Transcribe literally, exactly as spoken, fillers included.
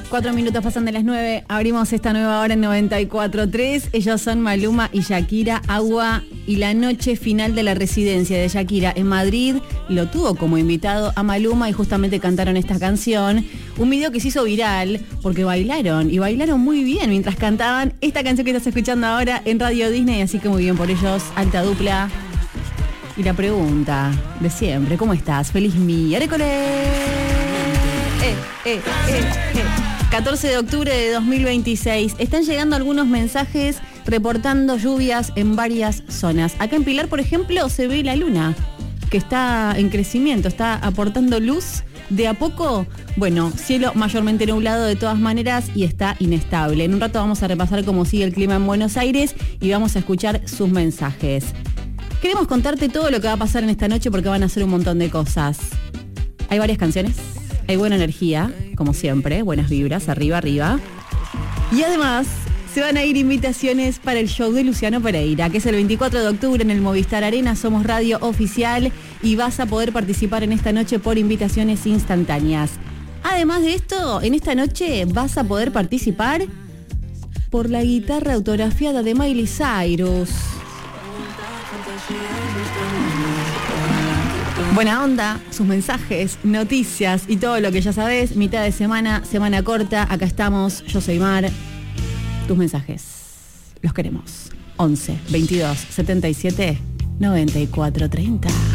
Cuatro minutos pasan de las nueve, abrimos esta nueva hora en noventa y cuatro punto tres. Ellos son Maluma y Shakira. Agua y la noche final de la residencia de Shakira en Madrid lo tuvo como invitado a Maluma y justamente cantaron esta canción. Un video que se hizo viral porque bailaron y bailaron muy bien mientras cantaban esta canción que estás escuchando ahora en Radio Disney, así que muy bien por ellos, alta dupla. Y la pregunta de siempre, ¿cómo estás? Feliz miércoles. Eh, eh, eh, eh. catorce de octubre de dos mil veintiséis. Están llegando algunos mensajes reportando lluvias en varias zonas. Acá en Pilar, por ejemplo, se ve la luna, que está en crecimiento, está aportando luz de a poco. Bueno, cielo mayormente nublado de todas maneras y está inestable. En un rato vamos a repasar cómo sigue el clima en Buenos Aires y vamos a escuchar sus mensajes. Queremos contarte todo lo que va a pasar en esta noche porque van a hacer un montón de cosas. Hay varias canciones, hay buena energía, como siempre, buenas vibras, arriba, arriba. Y además se van a ir invitaciones para el show de Luciano Pereira, que es el veinticuatro de octubre en el Movistar Arena. Somos radio oficial y vas a poder participar en esta noche por invitaciones instantáneas. Además de esto, en esta noche vas a poder participar por la guitarra autografiada de Miley Cyrus. Buena onda, sus mensajes, noticias y todo lo que ya sabés. Mitad de semana, semana corta, acá estamos. Yo soy Mar. Tus mensajes, los queremos. once, veintidós, setenta y siete, noventa y cuatro, treinta.